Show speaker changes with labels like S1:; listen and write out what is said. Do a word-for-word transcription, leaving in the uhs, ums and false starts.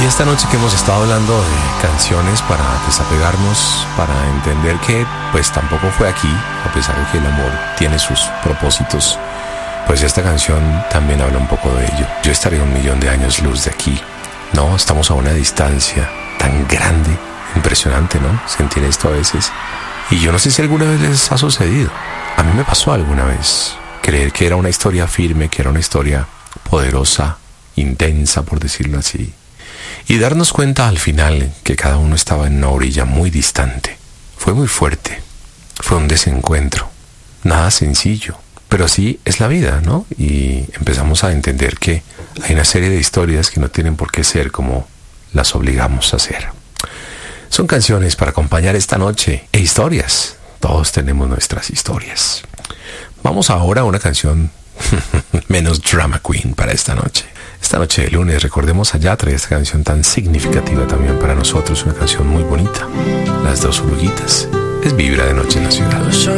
S1: esta noche que hemos estado hablando de canciones para desapegarnos, para entender que pues tampoco fue aquí, a pesar de que el amor tiene sus propósitos, pues esta canción también habla un poco de ello. Yo estaré un millón de años luz de aquí. No, estamos a una distancia tan grande, impresionante, ¿no? Sentir esto a veces. Y yo no sé si alguna vez les ha sucedido. A mí me pasó alguna vez. Creer que era una historia firme, que era una historia poderosa, intensa, por decirlo así. Y darnos cuenta al final que cada uno estaba en una orilla muy distante. Fue muy fuerte. Fue un desencuentro. Nada sencillo. Pero así es la vida, ¿no? Y empezamos a entender que hay una serie de historias que no tienen por qué ser como las obligamos a ser. Son canciones para acompañar esta noche e historias. Todos tenemos nuestras historias. Vamos ahora a una canción menos drama queen para esta noche. Esta noche de lunes, recordemos a Yatra y esta canción tan significativa también para nosotros, una canción muy bonita. Las dos oruguitas. Es Vibra de Noche en la Ciudad.